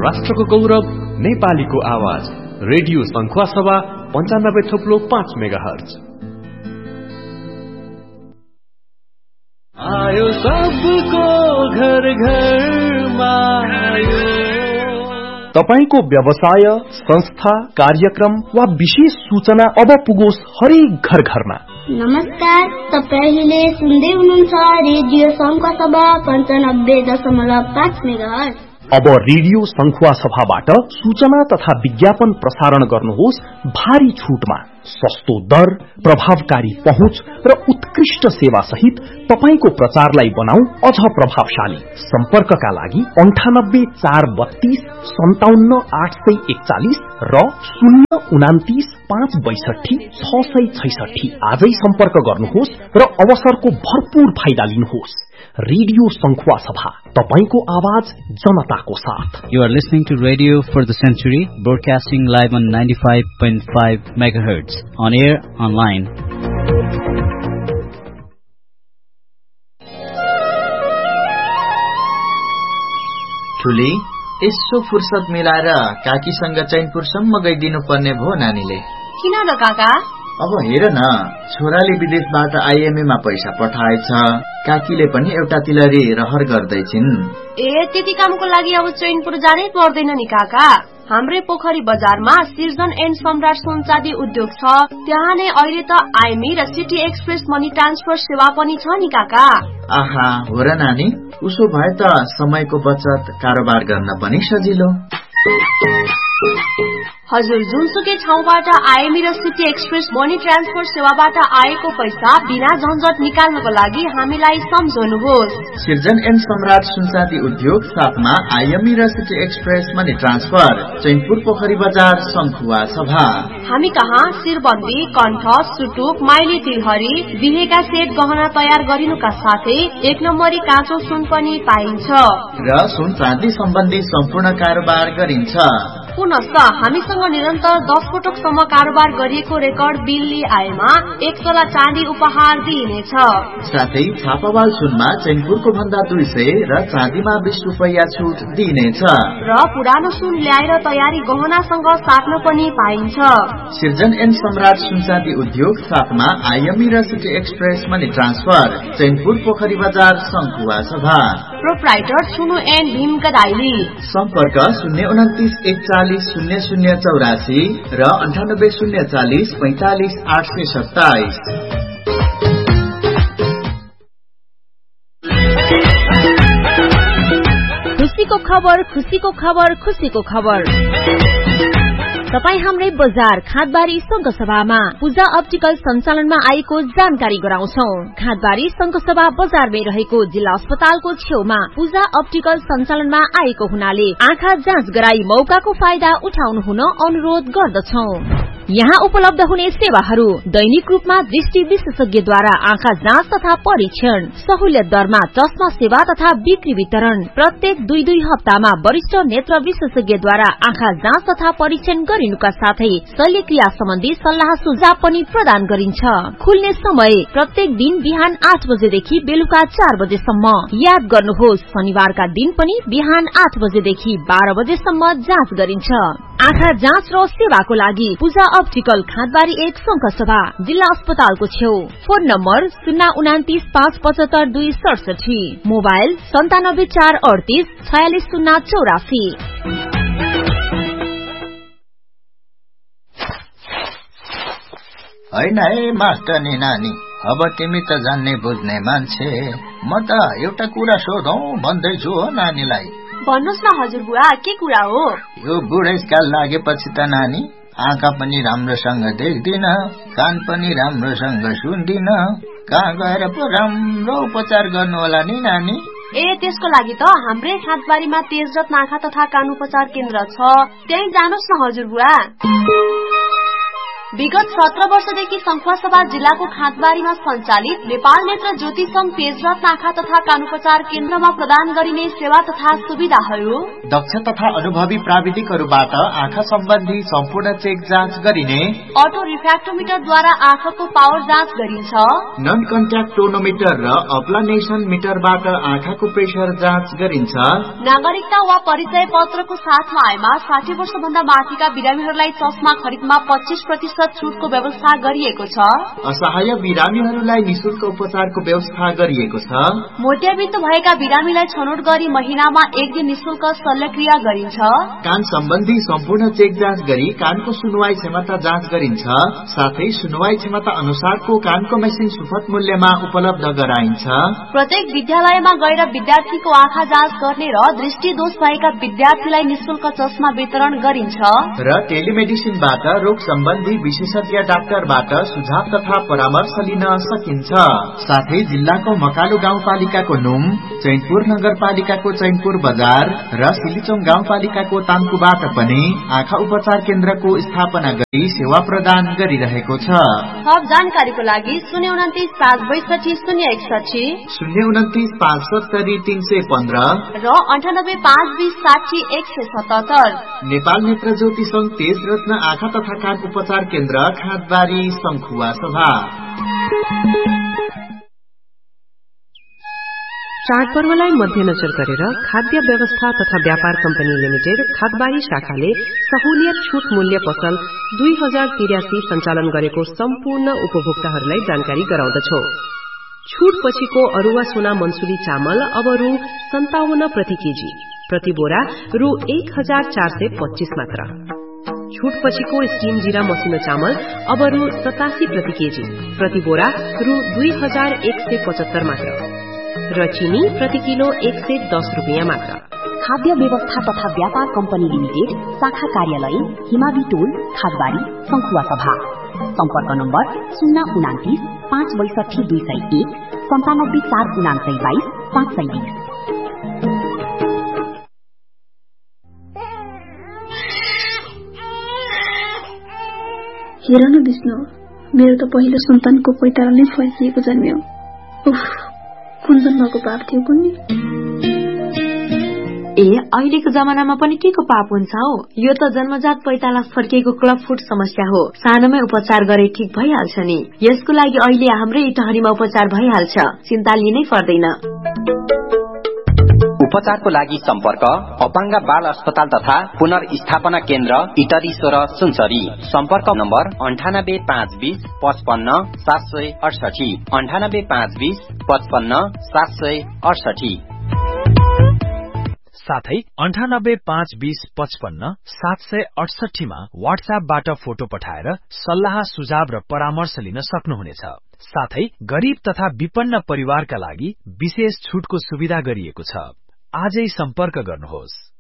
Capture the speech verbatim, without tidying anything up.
राष्ट्रको गौरव नेपालीको आवाज रेडियो सङ्खुवासभा पञ्चानब्बे थोप्लो पाँच मेगाहर्ज। आयो सबको घर घरमा आयो। तपाईको व्यवसाय, संस्था, कार्यक्रम वा विशेष सूचना अब पुगोस् हरेक घर घरमा। नमस्कार, तपाईले सुन्दै हुनुहुन्छ रेडियो सङ्खुवासभा पञ्चानब्बे दशमलव पाँच मेगाहर्ज। अब रेडियो सङ्खुवासभाबाट सूचना तथा विज्ञापन प्रसारण गर्नुहोस् भारी छुटमा। सस्तो दर, प्रभावकारी पहुँच र उत्कृष्ट सेवा सहित तपाईको प्रचारलाई बनाऊ अझ प्रभावशाली। सम्पर्कका लागि अन्ठानब्बे चार बत्तीस सन्ताउन्न आठ सय एकचालिस र शून्य उनातिस पाँच बैसठी छ सय छैसठी आजै सम्पर्क गर्नुहोस् र अवसरको भरपूर फाइदा लिनुहोस्। रेडियो सङ्खुवासभा, तपाईको आवाज जनताको साथ। You are listening to Radio for the Century, broadcasting live on ninety-five point five megahertz, on air, online. ठुली, यसो फुर्सद मिलाएर काकीसँग चैनपुरसम्म गइदिनु पर्ने भो नानीले। किन र काका? अब हेर न, छोराले विदेशबाट आइएमए मा पैसा पठाएछ, काकीले पनि एउटा तिलरी रहर गर्दैछिन्। ए, त्यति कामको लागि अब चैनपुर जानै पर्दैन नि काका। हाम्रै पोखरी बजारमा सिर्जन एन्ड सम्राट सुनचाँदी उद्योग छ, त्यहाँ नै अहिले त आइएमए र सिटी एक्सप्रेस मनी ट्रान्सफर सेवा पनि छ नि काका। आहा, हो र नानी, उसो भए त समयको बचत, कारोबार गर्न पनि सजिलो। हजुर, जुनसुकै ठाउँबाट आइएमए र सिटी एक्सप्रेस मनी ट्रान्सफर सेवाबाट आएको पैसा बिना झन्झट निकाल्नको लागि हामीलाई सम्झनुहोस्। सिर्जन एन्ड सम्राट सुनचाँदी उद्योग साथमा आइएमए र city express money transfer, Chainpur पोखरी बजार, सङ्खुवासभा। हामी कहाँ शिरबन्दी, कण्ठ, सुटुक, माइली तिलहरी, बिहेका सेट गहना तयार गरिनुका साथै एक नम्बरी काँचो सुन पनि पाइन्छ र सुन चाँदी सम्बन्धी सम्पूर्ण कारोबार गरिन्छ। पुनश्च हामीसँग निरन्तर दस पटकसम्म कारोबार गरिएको रेकर्ड बिल आएमा एक तोला चाँदी उपहार दिइनेछ। साथै छापावाल सुनमा चैनपुरको भन्दा दुई सय र चाँदीमा बीस रुपैयाँ छुट दिइनेछ र पुरानो सुन ल्याएर तयारी गहनासँग साट्न पनि पाइन्छ। सिर्जन एन्ड सम्राट सुनचाँदी उद्योग साथमा आइएमए र city express money transfer, Chainpur पोखरी बजार, सङ्खुवासभा। प्रोप्राइटर सुनु एन्ड भीम कदाइली। सम्पर्क शून्य उन्तिस एकचालिस शून्य शून्य चौरासी र अन्ठानब्बे शून्य चालिस पैंतालिस आठ सय सत्ताइस। खुसीको खबर, खुसीको खबर, खुसीको खबर। तपाई हाम्रै बजार खादबारी संघ सभामा पूजा अप्टिकल सञ्चालनमा आएको जानकारी गराउँछौ। खादबारी संघ सभा बजारमै रहेको जिल्ला अस्पतालको छेउमा पूजा अप्टिकल सञ्चालनमा आएको हुनाले आँखा जाँच गराई मौकाको फाइदा उठाउनु हुन अनुरोध गर्दछौ। यहाँ उपलब्ध हुने सेवाहरू: दैनिक रूपमा दृष्टि विशेषज्ञद्वारा आँखा जाँच तथा परीक्षण, सहुलियत दरमा चस्मा सेवा तथा बिक्री वितरण, प्रत्येक दुई दुई हप्तामा वरिष्ठ नेत्र विशेषज्ञद्वारा आँखा जाँच तथा परीक्षण गरिनुका साथै शल्यक्रिया सम्बन्धी सल्लाह सुझाव पनि प्रदान गरिन्छ। खुल्ने समय प्रत्येक दिन बिहान आठ बजेदेखि बेलुका चार बजेसम्म। याद गर्नुहोस्, शनिबारका दिन पनि बिहान आठ बजेदेखि बाह्र बजेसम्म जाँच गरिन्छ। आँखा जाँच र सेवाको लागि पूजा अप्टिकल खादबारी एक संघ सभा, जिल्ला अस्पतालको छेउ। फोन नम्बर शून्य उनातिस पाँच पचहत्तर दुई सडसठी, मोबाइल सन्तानब्बे चार अडतिस छयालिस शून्य चौरासी। होइन है मास्टरनी नानी, अब तिमी त जान्ने बुझ्ने मान्छे, म त एउटा कुरा सोधौं भन्दैछु हो नानीलाई। भन्नुहोस् न हजुरबुवा, के कुरा हो? यो बुढेसकाल लागेपछि त नानी आँखा पनि राम्रोसँग देख्दिन, कान पनि राम्रोसँग सुन्दिन, कहाँ गएर पो राम्रो उपचार गर्नु होला नि नानी? ए, त्यसको लागि त हाम्रै खादबारीमा तेजरत्न आँखा तथा कान उपचार केन्द्र छ, त्यही जानुहोस् न हजुरबुवा। विगत सत्र वर्षदेखि संखुवासभा जिल्लाको खाँदबारीमा सञ्चालित नेपाल नेत्र ज्योति संघ तेजरत्न आँखा तथा कानोपचार केन्द्रमा प्रदान गरिने सेवा तथा सुविधाहरू दक्ष तथा अनुभवी प्राविधिकहरूबाट आँखा सम्बन्धी सम्पूर्ण चेक जाँच गरिने, अटो रिफ्र्याक्टोमिटरद्वारा आँखाको पावर जाँच गरिन्छ, नन कन्ट्याक्ट टोनोमिटर र अप्लानेसन मिटरबाट आँखाको प्रेसर जाँच गरिन्छ, नागरिकता वा परिचय पत्रको साथमा आएमा साठी वर्ष भन्दा माथिका बिरामीहरूलाई चस्मा खरिदमा पच्चीस प्रतिशत छुटको व्यवस्था गरिएको छ, असहाय बिरामीहरूलाई निशुल्क उपचारको व्यवस्था गरिएको छ, मोतियाबिन्दु भएका बिरामीलाई छनौट गरी महिनामा एक दिन निशुल्क शल्यक्रिया गरिन्छ, कान सम्बन्धी सम्पूर्ण चेक जाँच गरी कानको सुनवाई क्षमता जाँच गरिन्छ, साथै सुनवाई क्षमता अनुसारको कानको मेसिन सुपथ मूल्यमा उपलब्ध गराइन्छ, प्रत्येक विद्यालयमा गएर विद्यार्थीको आँखा जाँच गर्ने र दृष्टि दोष भएका विद्यार्थीलाई निशुल्क चस्मा वितरण गरिन्छ र टेलिमेडिसिनबाट रोग सम्बन्धी विशेषज्ञ डाक्टरबाट सुझाव तथा परामर्श लिन सकिन्छ। साथै जिल्लाको मकालु गाउँपालिकाको नुम, चैनपुर नगरपालिकाको चैनपुर बजार र सिलिचोङ गाउँपालिकाको ताम्कुबाट पनि आँखा उपचार केन्द्रको स्थापना गरी सेवा प्रदान गरिरहेको छ। थप जानकारीको लागि शून्य उन्तिस पाँच बैसठी शून्य एकसठी शून्य उन्तिस पाँच सत्तरी तीन सय पन्ध्र र अन्ठानब्बे पाँच बीस साठी एक सय सतहत्तर। नेपाल नेत्र ज्योति संघ तेजरत्न आँखा तथा कान उपचार केन्द्र खाँदबारी संखुवासभा। चाडपर्वलाई मध्यनजर गरेर खाद्य व्यवस्था तथा व्यापार कम्पनी लिमिटेड खादबारी शाखाले सहुलियत छूट मूल्य पसल दुई हजार तिरासी सञ्चालन गरेको सम्पूर्ण उपभोक्ताहरूलाई जानकारी गराउँदछौ। छूट पछिको अरुवा सोना मनसुरी चामल अब रु सन्ताउन्न प्रति केजी, प्रति बोरा रु एक हजार चार सय पच्चीस मात्र। छूट पछिको स्टीम जीरा मसिनो चामल अब रु सतासी प्रति केजी, प्रति बोरा रु दुई हजार एक सय पचहत्तर मात्र र चिनी प्रति किलो एक सय दस रुपियाँ मात्र। खाद्य व्यवस्था तथा व्यापार कम्पनी लिमिटेड शाखा कार्यालय हिमावी टोल खादबारी संखुवासभा। सम्पर्क नम्बर शून्य उनातिस पाँच बैसठी दुई सय एक सन्तानब्बे चार उनासय बाइस पाँच सय बीस। हेर न विष्णु, मेरो त पहिलो सन्तानको पैताला नै फर्किएको जन्म्यो। उफ, कुन जन्मको पाप थियो कुन्नी? ए अहिलेको जमानामा पनि के को पाप हुन्छ हौ? यो त जन्मजात पैताला फर्किएको क्लब फुट समस्या हो। सानोमै उपचार गरे ठीक भइहाल्छ नि। यसको लागि अहिले हाम्रै इटहरीमा उपचार भइहाल्छ, चिन्ता लिनै पर्दैन। उपचारको लागि सम्पर्क अपाङ्ग बाल अस्पताल तथा पुनर्स्थापना केन्द्र इटरी सोह्र सुनसरी। सम्पर्क नम्बर अन्ठानब्बे पाँच बीस पचपन्न सात सय अडसठी अन्ठानब्बे पाँच बीस पचपन्न सात सय अडसठी। साथै अन्ठानब्बे पाँच बीस पचपन्न सात सय अडसठीमा वाट्सएपबाट फोटो पठाएर सल्लाह सुझाव र परामर्श लिन सक्नुहुनेछ। साथै गरीब तथा विपन्न परिवारका लागि विशेष छुटको सुविधा गरिएको छ। आजै सम्पर्क गर्नुहोस्।